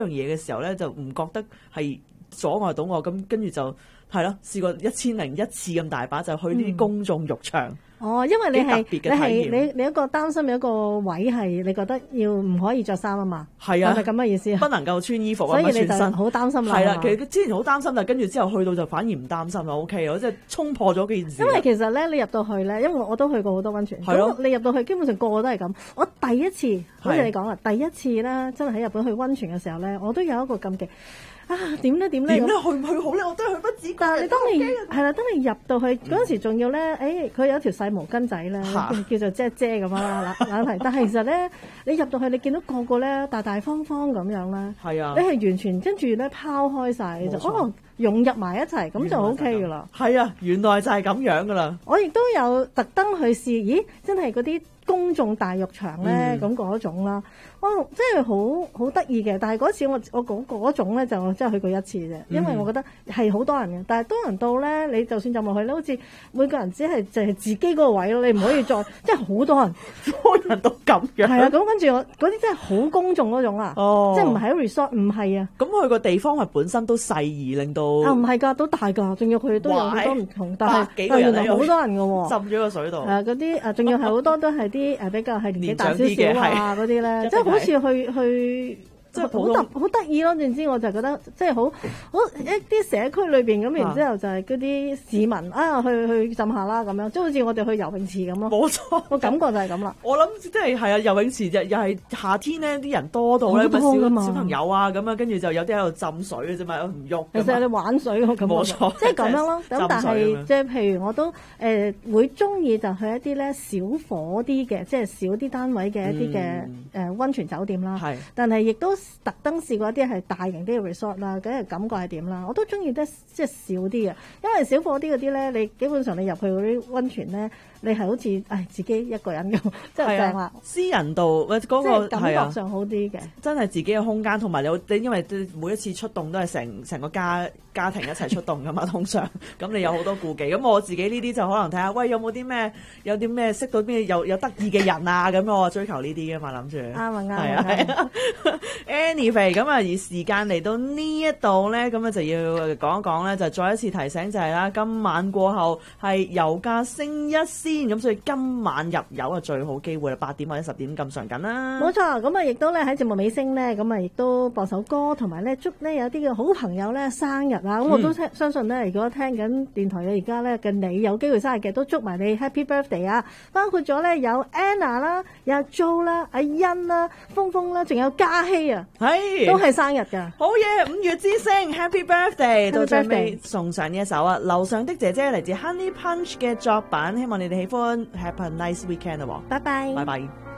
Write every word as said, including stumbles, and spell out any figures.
樣嘢嘅時候咧，就唔覺得係阻礙到我，咁跟住就係咯，試過一千零一次咁大把，就去呢啲公眾浴場。嗯哦，因為你係你係你你一個擔心有一個位係你覺得要唔可以着衫啊嘛， 係啊， 係咪咁嘅意思啊？ 不能夠穿衣服啊， 所以你就穿身好擔心啦。 係啦，其實之前好擔心，但跟住之後去到就反而唔擔心啦。O K， 我即係衝破咗件事。 因為其實咧，你入到去咧，因為我都去過好多溫泉， 係咯， 你入到去基本上個個都係咁。我第一次好似你講啦，第一次咧，真係喺日本去溫泉嘅時候咧，我都有一個禁忌。啊，點咧點咧？ 點咧去唔去好咧？我都係去不止。 但係你當你係啦，當你入到去嗰陣時，仲要咧，誒，佢有條細毛巾仔咧，叫做遮遮咁樣啦，懶係。但係其實咧，你入到去，你見到個個咧大大方方咁樣啦， 係啊， 你係完全跟住咧拋開晒，就哦融入埋一齊，咁就 O K 噶啦。 係啊，原來就係咁樣噶啦。 我亦都有特登去試，咦，真係嗰啲公眾大浴場咧，咁嗰種啦。哇！真係好好得意嘅，但係嗰次我我講嗰種咧就真係去過一次啫，因為我覺得係好多人嘅，但係多人到咧，你就算入落去咧，好似每個人只係就係自己嗰個位咯，你唔可以再即係好多人， 多人都咁樣。 係啊，咁跟住我嗰啲真係好公眾嗰種啊， 哦、 即係唔係喺 resort， 唔係啊。 咁佢個地方係本身都細而令到啊唔係㗎，都大㗎，仲要佢都有好多唔同，但係幾個人但係原來好多人㗎喎， 浸咗個水度。 誒嗰啲誒，仲要係好多都係啲誒比較係年紀大少少啊嗰啲咧，即係好似去去。去即係好特好得意咯，總之我就覺得即係好好一啲社區裏邊咁，然之後就係嗰啲市民啊去去浸下啦咁樣，即係好似我哋去游泳池咁咯。 冇錯， 我感覺就係咁啦。 我諗即係係啊，游泳池又又係夏天咧，啲人多到咧，咪小小朋友啊咁樣，跟住就有啲喺度浸水嘅啫嘛，唔喐。 其實你玩水我感覺， 冇錯， 即係咁樣咯。咁但係即係譬如我都誒會中意就去一啲咧少火啲嘅，即係少啲單位嘅一啲嘅誒溫泉酒店啦。係，但係亦都特登試過一啲係大型啲嘅 resort 啦，咁嘅感覺係點啦？我都中意得即係少啲嘅，因為少火啲嗰啲咧，你基本上你入去嗰啲溫泉咧，你係好似誒自己一個人咁，即係正啦。私人度嗰、嗰個感覺上好啲嘅， 真係自己嘅空間，同埋你你因為每一次出動都係成成個家家庭一齊出動噶嘛，通常咁你有好多顧忌。咁我自己呢啲就可能睇下，喂有冇啲咩有啲咩識到咩有有得意嘅人啊？咁我追求呢啲噶嘛，諗住啱啊啱係啊。Anyway，咁啊，而時間嚟到呢一度咧，咁啊就要講一講咧，就再一次提醒就係啦，今晚過後係油價升一仙，咁所以今晚入油啊最好機會啦，八點或者十點咁上緊啦。 冇錯，咁啊亦都咧喺節目尾聲咧，咁啊亦都播首歌，同埋咧祝咧有啲嘅好朋友咧生日啊！咁、嗯、我都聽相信咧，如果聽緊電台嘅而家咧嘅你有機會生日嘅，都祝埋你 Happy Birthday 啊！包括咗咧有 Anna 啦、有 Jo 啦、阿欣啦、峰峰啦，仲有嘉希啊，係都係生日㗎。 好嘢！五月之星 Happy Birthday， 到最尾送上呢一首啊，樓上的姐姐嚟自 Honey Punch 嘅作品，希望你哋喜歡。Have a nice weekend 啊！ 拜拜， 拜拜。